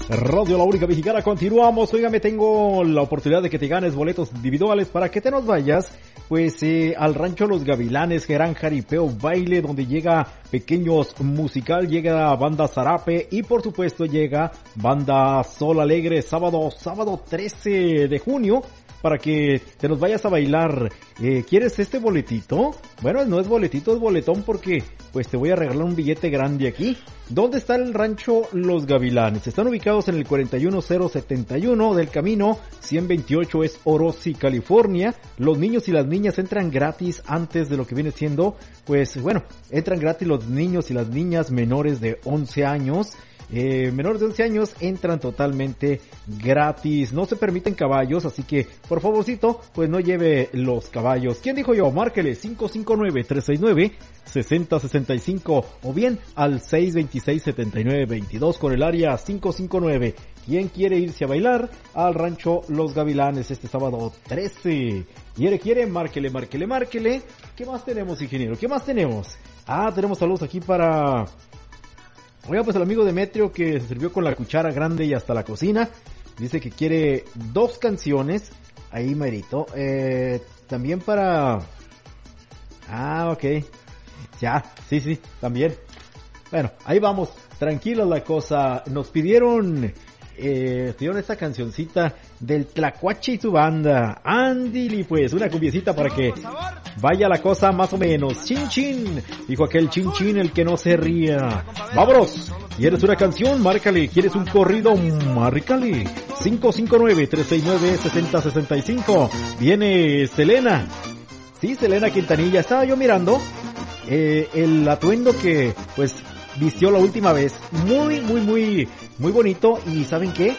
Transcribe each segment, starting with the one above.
Radio La Única Mexicana, continuamos. Óigame, tengo la oportunidad de que te ganes boletos individuales para que te nos vayas, pues, al Rancho Los Gavilanes, gran jaripeo, baile, donde llega Pequeños Musical, llega Banda Zarape y por supuesto llega Banda Sol Alegre, sábado 13 de junio, para que te nos vayas a bailar. ¿Quieres este boletito? Bueno, no es boletito, es boletón, porque pues te voy a regalar un billete grande aquí. ¿Dónde está el Rancho Los Gavilanes? Están ubicados en el 41071 del camino 128, es Orosi, California. Los niños y las niñas entran gratis antes de lo que viene siendo, pues bueno, entran gratis los niños y las niñas menores de 11 años. Menores de 11 años entran totalmente gratis. No se permiten caballos, así que por favorcito, pues no lleve los caballos. ¿Quién dijo yo? Márquele 559-369-6065 o bien al 626-7922 con el área 559. ¿Quién quiere irse a bailar al Rancho Los Gavilanes este sábado 13? ¿Quiere? Márquele. ¿Qué más tenemos, ingeniero? ¿Qué más tenemos? Tenemos saludos aquí para... Oiga, pues el amigo Demetrio, que se sirvió con la cuchara grande y hasta la cocina, dice que quiere 2 canciones, ahí merito, también para... ok, ya, sí, también. Bueno, ahí vamos, tranquila la cosa. Nos pidieron esta cancioncita del Tlacuache y su banda. Ándili, pues, una cumbiecita para que vaya la cosa más o menos. Chin chin, dijo aquel chin chin, el que no se ría. Vámonos. ¿Quieres una canción? Márcale. ¿Quieres un corrido? Márcale. 559-369-6065. Viene Selena. Sí, Selena Quintanilla. Estaba yo mirando el atuendo que pues vistió la última vez. Muy bonito. Y ¿saben qué?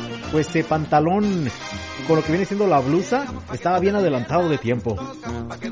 Pantalón con lo que viene siendo la blusa estaba bien adelantado de tiempo.